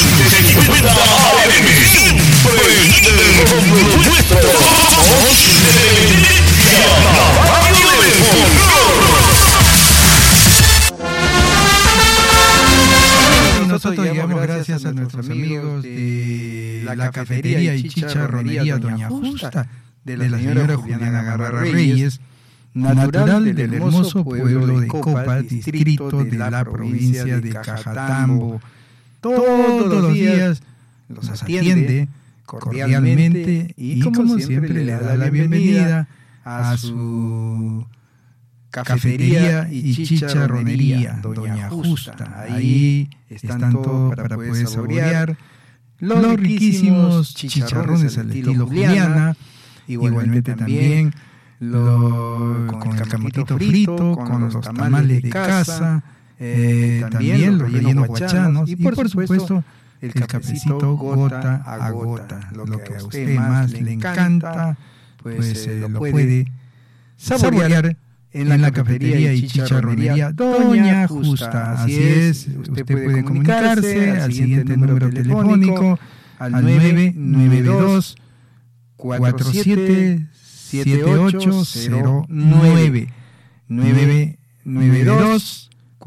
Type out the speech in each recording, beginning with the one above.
Nosotros llegamos gracias a nuestros amigos de la cafetería y chicharronería Doña Justa, de la señora Juliana Gamarra Reyes, natural del hermoso pueblo de Copa, distrito de la provincia de Cajatambo. Todos los días los atiende cordialmente y como siempre le da la bienvenida a su cafetería y chicharronería Doña Justa. Ahí están todos para poder saborear los riquísimos chicharrones al estilo Juliana, igualmente también con el camotito frito, con los tamales de casa, también los rellenos guachanos y por supuesto el cafecito gota a gota. Lo que a usted más le encanta, pues lo puede saborear en la cafetería y chicharronería Doña Justa. Así es, usted puede comunicarse al siguiente número telefónico, al 992 477809, 992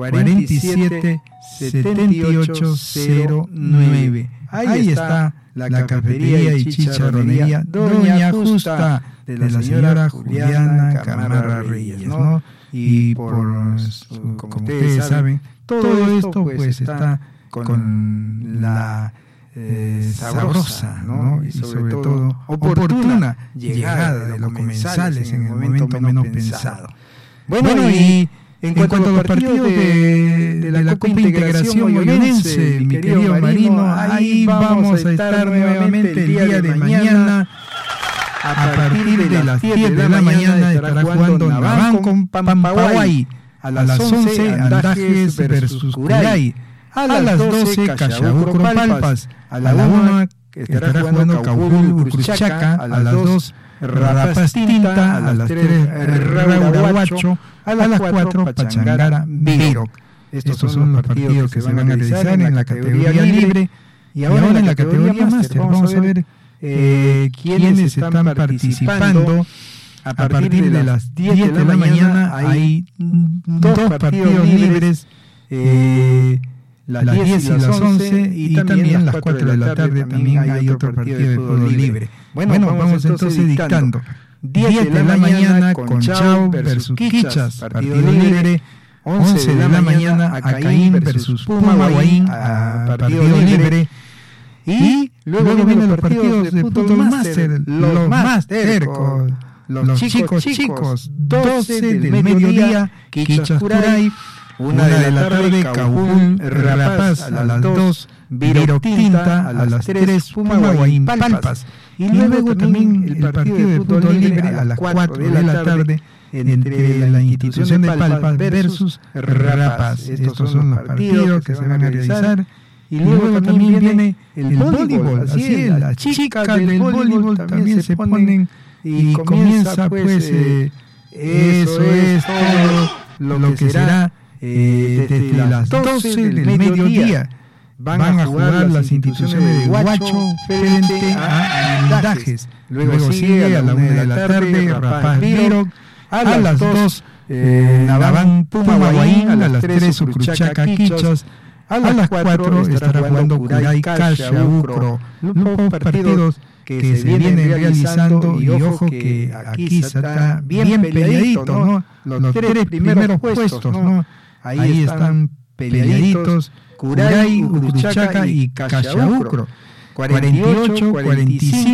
477809. Ahí está la cafetería y chicharronería Doña Justa, de la señora Juliana Gamarra Reyes, ¿no? Y como ustedes saben, todo esto pues está con la sabrosa, ¿no? Y sobre todo oportuna llegada de los comensales en el momento menos pensado. Bueno, y en cuanto a los partidos de la Copa Integración Moyonense, mi querido Marino, ahí vamos a estar nuevamente el día de mañana. A partir de las 10 de la mañana estará jugando Naván con Pampaguay. A las 11 Andajes versus Curay. A las 12 Cachabucro Palpas. A la 1 estará jugando Caúl Uruchaca. A las 2 Rapaz Tinta. A las 3 Raurahuacho. A las 4 Pachangara Vero. Estos son los partidos que se van a realizar en la categoría libre. Y ahora en la categoría máster vamos a ver quienes están participando. A partir de las 10 de la mañana hay dos partidos libres, las 10 y las 11, y también las 4 de la tarde también hay otro partido de fútbol libre. Bueno, vamos entonces dictando. 10 de la mañana Conchao versus Quichas, partido libre. 11 de la mañana Acaín versus Pumahuaín, partido libre. Y luego vienen los partidos de fútbol máster, los más tercos, los chicos, 12 del mediodía, Quichas Curay, 1 de la tarde, Caúl Rapaz, a las 2, Viro Tinta, a las 3, Pumahuaín Palpas, y luego también el partido de fútbol libre a las 4 de la tarde, entre la institución de Palpas versus Rapaz. Estos son los partidos que se van a realizar. Y luego también viene el voleibol, así es, las chicas del voleibol también se ponen y comienza pues, eso es todo lo que será desde las 12 del mediodía. Van a jugar las instituciones de Huacho frente a Andajes. Luego sigue a la 1 de la tarde Rapaz Viro, a las 2 Naván Pumahuaín, a las 3 Uruchaca Quichas. A las 4 estará jugando Curay Cachabucro. Los partidos que se vienen realizando, y ojo que aquí está bien peleadito, ¿no? Los 3 primeros puestos, ¿no? Ahí están peleaditos Curay, Uruchaca y Cachabucro. 48, 45.